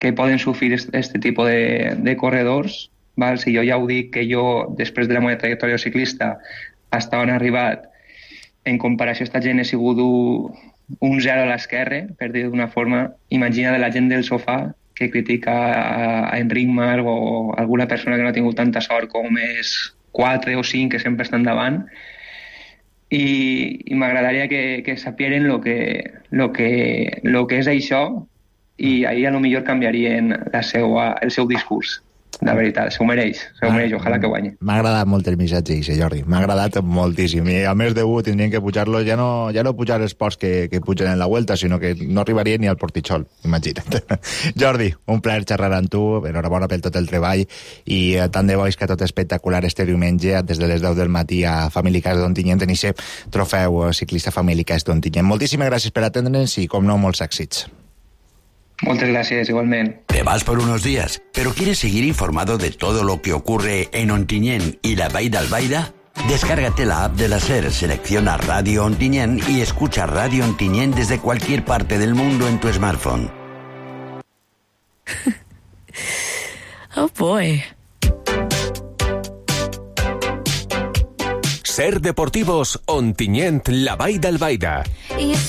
que poden sofrir aquest tipus de corredors. Val? Si jo ja ho dic, que jo, després de la meva trajectòria ciclista, hasta on he arribat, en comparació a aquesta gent he sigut un zero a l'esquerra, per dir d'una forma. Imagina de la gent del sofà que critica a Enric Mas o alguna persona que no ha tingut tanta sort com és 4 o 5 que sempre estan davant, i m'agradaria que sapigueren lo que és això, i ahir a lo millor canviarien el seu discurs. De veritat, s'ho mereix, ojalà que guanyi. M'ha agradat molt el missatge, Jordi, m'ha agradat moltíssim, i a més d'1 tindrien que pujar-lo, ja no pujar els ports que pugen en la Vuelta, sinó que no arribarien ni al Portitxol, imagina't. Jordi, un plaer xerrar amb tu, enhorabona pel tot el treball, i tant de bo és que tot espectacular este diumenge, des de les 10 del matí a Family Cars d'Ontinyent, en aquest trofeu ciclista Family Cars d'Ontinyent. Moltíssimes gràcies per atendre'ns i, com no, molts èxits. Muchas gracias, igualmente. Te vas por unos días, pero ¿quieres seguir informado de todo lo que ocurre en Ontinyent y la Vall d'Albaida? Descárgate la app de la SER, selecciona Radio Ontinyent y escucha Radio Ontinyent desde cualquier parte del mundo en tu smartphone. Oh boy. SER Deportivos, Ontinyent, la Vall d'Albaida.